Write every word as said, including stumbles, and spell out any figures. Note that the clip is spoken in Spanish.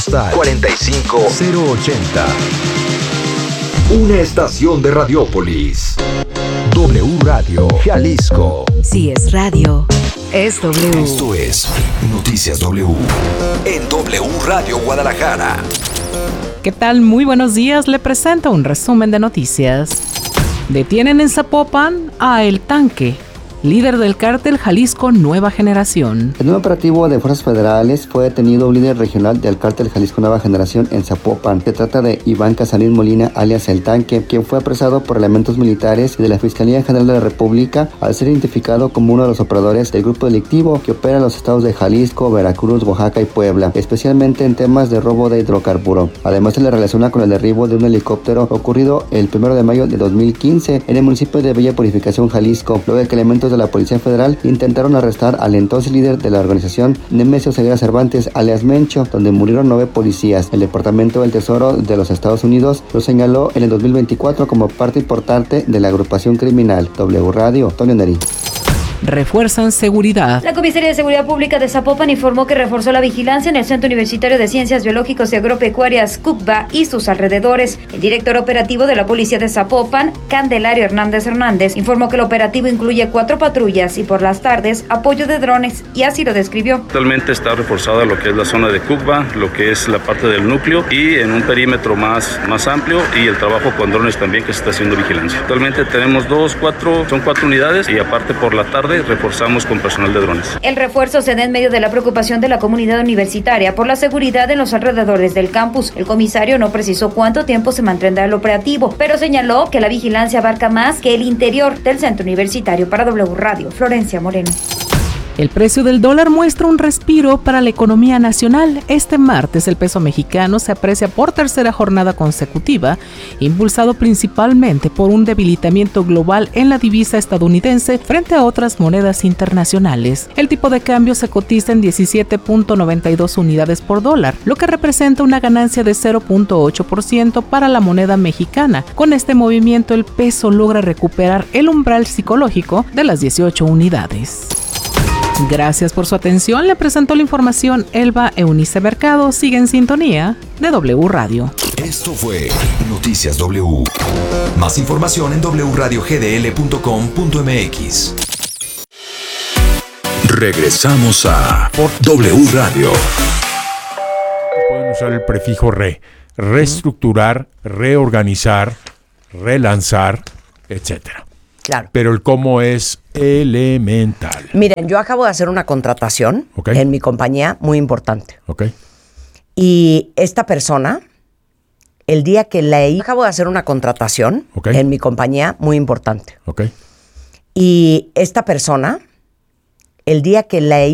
postal cuarenta y cinco cero ochenta. Una estación de Radiópolis. W Radio Jalisco. Si es radio, es W. Esto es Noticias W. En W Radio Guadalajara. ¿Qué tal? Muy buenos días. Le presento un resumen de noticias. Detienen en Zapopan a El Tanque, líder del cártel Jalisco Nueva Generación. En un operativo de fuerzas federales fue detenido un líder regional del cártel Jalisco Nueva Generación en Zapopan. Se trata de Iván Casarín Molina, alias El Tanque, quien fue apresado por elementos militares y de la Fiscalía General de la República al ser identificado como uno de los operadores del grupo delictivo que opera en los estados de Jalisco, Veracruz, Oaxaca y Puebla, especialmente en temas de robo de hidrocarburo. Además, se le relaciona con el derribo de un helicóptero ocurrido el primero de mayo de dos mil quince en el municipio de Villa Purificación, Jalisco, luego de que elementos de la Policía Federal intentaron arrestar al entonces líder de la organización, Nemesio Ceguera Cervantes, alias Mencho, donde murieron nueve policías. El Departamento del Tesoro de los Estados Unidos lo señaló en el dos mil veinticuatro como parte importante de la agrupación criminal. W Radio, Antonio Neri. Refuerzan seguridad. La Comisaría de Seguridad Pública de Zapopan informó que reforzó la vigilancia en el Centro Universitario de Ciencias Biológicas y Agropecuarias, CUCBA, y sus alrededores. El director operativo de la Policía de Zapopan, Candelario Hernández Hernández, informó que el operativo incluye cuatro patrullas y por las tardes apoyo de drones, y así lo describió. Actualmente está reforzada lo que es la zona de CUCBA, lo que es la parte del núcleo y en un perímetro más, más amplio, y el trabajo con drones también que se está haciendo vigilancia. Actualmente tenemos dos, cuatro, son cuatro unidades, y aparte por la tarde reforzamos con personal de drones. El refuerzo se da en medio de la preocupación de la comunidad universitaria por la seguridad en los alrededores del campus. El comisario no precisó cuánto tiempo se mantendrá el operativo, pero señaló que la vigilancia abarca más que el interior del centro universitario. Para W Radio, Florencia Moreno. El precio del dólar muestra un respiro para la economía nacional. Este martes el peso mexicano se aprecia por tercera jornada consecutiva, impulsado principalmente por un debilitamiento global en la divisa estadounidense frente a otras monedas internacionales. El tipo de cambio se cotiza en diecisiete punto noventa y dos unidades por dólar, lo que representa una ganancia de cero punto ocho por ciento para la moneda mexicana. Con este movimiento el peso logra recuperar el umbral psicológico de las dieciocho unidades. Gracias por su atención. Le presentó la información Elba Eunice Mercado. Sigue en sintonía de W Radio. Esto fue Noticias W. Más información en doble u radio ge de ele punto com punto eme equis. Regresamos a W Radio. Pueden usar el prefijo re. Reestructurar, reorganizar, relanzar, etcétera. Claro. Pero el cómo es elemental. Miren, yo acabo de hacer una contratación okay. en mi compañía muy importante. Ok. Y esta persona, el día que leí, acabo de hacer una contratación okay. en mi compañía muy importante. Ok. Y esta persona, el día que leí